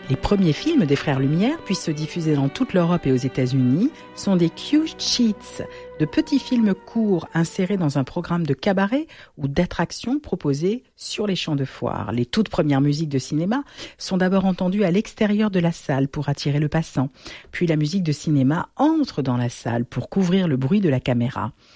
Les premiers films des Frères Lumière, puis se diffuser dans toute l'Europe et aux États-Unis, sont des cue sheets, de petits films courts insérés dans un programme de cabaret ou d'attraction proposé sur les champs de foire. Les toutes premières musiques de cinéma sont d'abord entendues à l'extérieur de la salle pour attirer le passant. Puis la musique de cinéma entre dans la salle pour couvrir le bruit de la caméra.